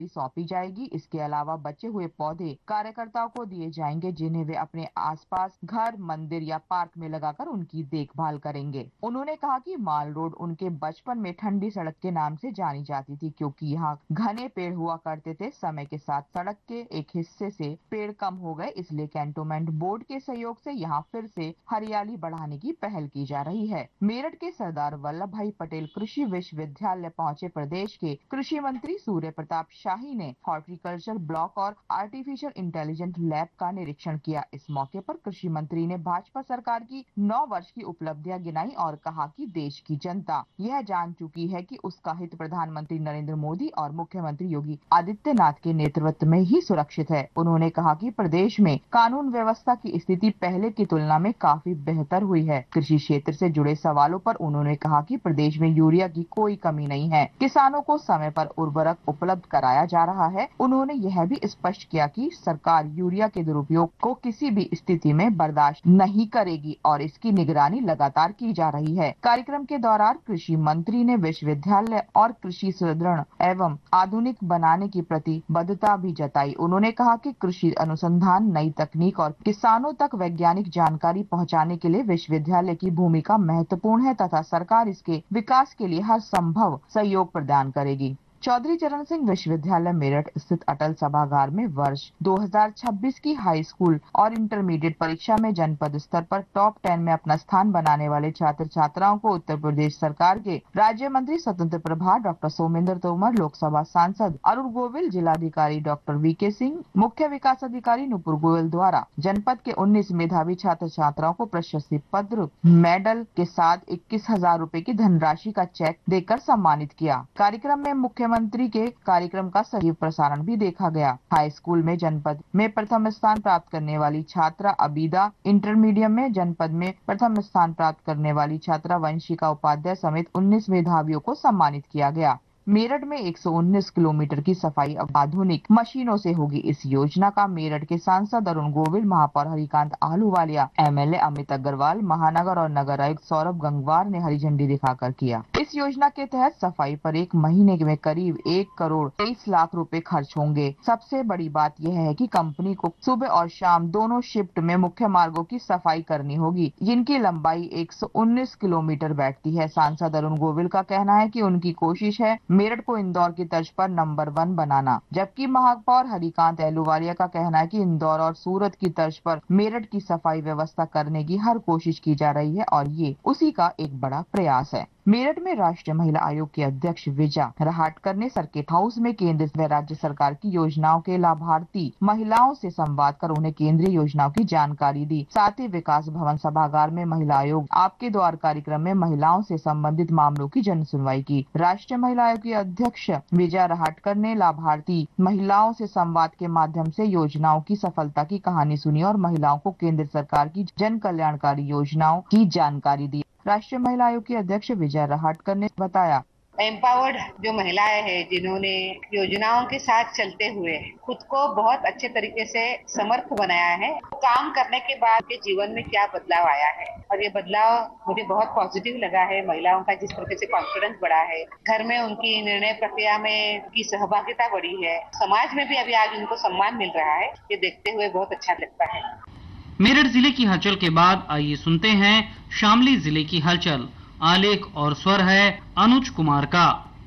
सौंपी जाएगी। इसके अलावा बचे हुए पौधे कार्यकर्ताओं को दिए जाएंगे, जिन्हें वे अपने आसपास घर, मंदिर या पार्क में लगाकर उनकी देखभाल करेंगे। उन्होंने कहा कि माल रोड उनके बचपन में ठंडी सड़क के नाम से जानी जाती थी, क्योंकि यहाँ घने पेड़ हुआ करते थे। समय के साथ सड़क के एक हिस्से से पेड़ कम हो गए, इसलिए कैंटोनमेंट बोर्ड के सहयोग से यहाँ फिर से हरियाली बढ़ाने की पहल की जा रही है। मेरठ के सरदार वल्लभ भाई पटेल कृषि विश्वविद्यालय पहुंचे प्रदेश के कृषि मंत्री सूर्य प्रताप शाही ने हॉर्टिकल्चर ब्लॉक और आर्टिफिशियल इंटेलिजेंस लैब का निरीक्षण किया। इस मौके पर कृषि मंत्री ने भाजपा सरकार की 9 वर्ष की उपलब्धियां गिनाई और कहा कि देश की जनता यह जान चुकी है कि उसका हित प्रधानमंत्री नरेंद्र मोदी और मुख्यमंत्री योगी आदित्यनाथ के नेतृत्व में ही सुरक्षित है। उन्होंने कहा कि प्रदेश में कानून व्यवस्था की स्थिति पहले की तुलना में काफी बेहतर हुई है। कृषि क्षेत्र से जुड़े सवालों पर उन्होंने कहा कि प्रदेश में यूरिया की कोई कमी नहीं है, किसानों को समय पर उर्वरक उपलब्ध कराया जा रहा है। उन्होंने यह भी स्पष्ट किया कि सरकार यूरिया के दुरुपयोग को किसी भी स्थिति में बर्दाश्त नहीं करेगी और इसकी निगरानी लगातार की जा रही है। कार्यक्रम के दौरान कृषि मंत्री ने विश्वविद्यालय और कृषि सुदृढ़ एवं आधुनिक बनाने की प्रतिबद्धता भी जताई। उन्होंने कहा कि कृषि अनुसंधान, नई तकनीक और किसानों तक वैज्ञानिक जानकारी पहुंचाने के लिए विश्वविद्यालय की भूमिका महत्वपूर्ण है तथा सरकार इसके विकास के लिए हर संभव सहयोग प्रदान करेगी। चौधरी चरण सिंह विश्वविद्यालय मेरठ स्थित अटल सभागार में वर्ष 2026 की हाई स्कूल और इंटरमीडिएट परीक्षा में जनपद स्तर पर टॉप 10 में अपना स्थान बनाने वाले छात्र छात्राओं को उत्तर प्रदेश सरकार के राज्य मंत्री स्वतंत्र प्रभार डॉक्टर सोमेंद्र तोमर, लोकसभा सांसद अरुण गोविल, जिलाधिकारी डॉक्टर वीके सिंह, मुख्य विकास अधिकारी नुपुर गोयल द्वारा जनपद के 19 मेधावी छात्र छात्राओं को प्रशस्ति पत्र, मेडल के साथ 21,000 रूपए की धनराशि का चेक देकर सम्मानित किया। कार्यक्रम में मुख्यमंत्री के कार्यक्रम का सजीव प्रसारण भी देखा गया। हाई स्कूल में जनपद में प्रथम स्थान प्राप्त करने वाली छात्रा अबीदा, इंटरमीडिएट में जनपद में प्रथम स्थान प्राप्त करने वाली छात्रा वंशिका उपाध्याय समेत 19 मेधावियों को सम्मानित किया गया। मेरठ में 119 किलोमीटर की सफाई अब आधुनिक मशीनों से होगी। इस योजना का मेरठ के सांसद अरुण गोविल, महापौर हरिकांत आहलूवालिया, एमएलए अमित अग्रवाल, महानगर और नगर आयुक्त सौरभ गंगवार ने हरी झंडी दिखाकर किया। इस योजना के तहत सफाई पर एक महीने में करीब 1 करोड़ 23 लाख रुपए खर्च होंगे। सबसे बड़ी बात यह है कि कंपनी को सुबह और शाम दोनों शिफ्ट में मुख्य मार्गों की सफाई करनी होगी, जिनकी लंबाई 119 किलोमीटर बैठती है। सांसद अरुण गोविल का कहना है कि उनकी कोशिश है मेरठ को इंदौर की तर्ज पर नंबर 1 बनाना, जबकि महापौर हरिकांत आहलूवालिया का कहना है कि इंदौर और सूरत की तर्ज पर मेरठ की सफाई व्यवस्था करने की हर कोशिश की जा रही है और ये उसी का एक बड़ा प्रयास है। मेरठ में राष्ट्रीय महिला आयोग की अध्यक्ष विजया रहाटकर ने सर्किट हाउस में केंद्र व राज्य सरकार की योजनाओं के लाभार्थी महिलाओं से संवाद कर उन्हें केंद्रीय योजनाओं की जानकारी दी। साथ ही विकास भवन सभागार में महिला आयोग आपके द्वार कार्यक्रम में महिलाओं से संबंधित मामलों की जन सुनवाई की। राष्ट्रीय महिला आयोग की अध्यक्ष विजया रहाटकर ने लाभार्थी महिलाओं से संवाद के माध्यम से योजनाओं की सफलता की कहानी सुनी और महिलाओं को केंद्र सरकार की जन कल्याणकारी योजनाओं की जानकारी दी। राष्ट्रीय महिला आयोग की अध्यक्ष विजय रहाटकर ने बताया, एम्पावर्ड जो महिलाएं हैं जिन्होंने योजनाओं के साथ चलते हुए खुद को बहुत अच्छे तरीके से समर्थ बनाया है, काम करने के बाद के जीवन में क्या बदलाव आया है और ये बदलाव मुझे बहुत पॉजिटिव लगा है। महिलाओं का जिस तरीके से कॉन्फिडेंस बढ़ा है, घर में उनकी निर्णय प्रक्रिया में उनकी सहभागिता बढ़ी है, समाज में भी अभी आज उनको सम्मान मिल रहा है, ये देखते हुए बहुत अच्छा लगता है। मेरठ जिले की हलचल के बाद आइए सुनते हैं शामली जिले की हलचल। आलेख और स्वर है अनुज कुमार का।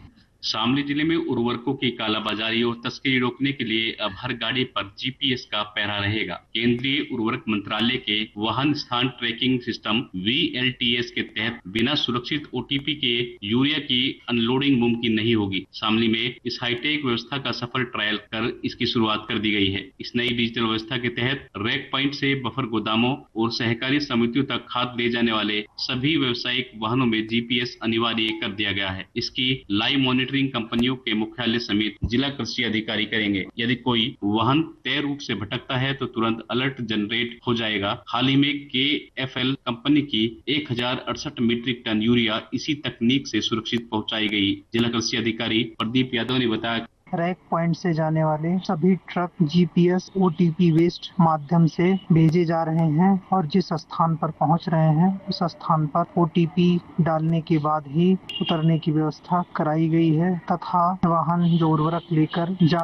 शामली जिले में उर्वरकों की कालाबाजारी और तस्करी रोकने के लिए अब हर गाड़ी पर जीपीएस का पहरा रहेगा। केंद्रीय उर्वरक मंत्रालय के वाहन स्थान ट्रैकिंग सिस्टम VLTS के तहत बिना सुरक्षित OTP के यूरिया की अनलोडिंग मुमकिन नहीं होगी। शामली में इस हाईटेक व्यवस्था का सफल ट्रायल कर इसकी शुरुआत कर दी गई है। इस नई डिजिटल व्यवस्था के तहत रैक पॉइंट से बफर गोदामों और सहकारी समितियों तक खाद ले जाने वाले सभी व्यावसायिक वाहनों में जीपीएस अनिवार्य कर दिया गया है। इसकी लाइव मॉनिटरिंग कंपनियों के मुख्यालय समेत जिला कृषि अधिकारी करेंगे। यदि कोई वाहन तय रूट से भटकता है तो तुरंत अलर्ट जनरेट हो जाएगा। हाल ही में KFL कंपनी की 1068 मीट्रिक टन यूरिया इसी तकनीक से सुरक्षित पहुंचाई गई। जिला कृषि अधिकारी प्रदीप यादव ने बताया, रैक पॉइंट से जाने वाले सभी ट्रक जीपीएस OTP बेस्ड माध्यम से भेजे जा रहे हैं और जिस स्थान पर पहुंच रहे हैं उस स्थान पर OTP डालने के बाद ही उतरने की व्यवस्था कराई गई है तथा वाहन जो उर्वरक लेकर जा